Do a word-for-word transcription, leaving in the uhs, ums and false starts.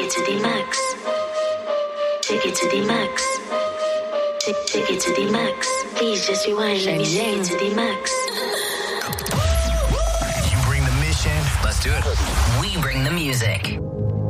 it to the max. Take it to the max. Take, take it to the max. Please just rewind. Let me take it to the max. You bring the mission. Let's do it. We bring the music.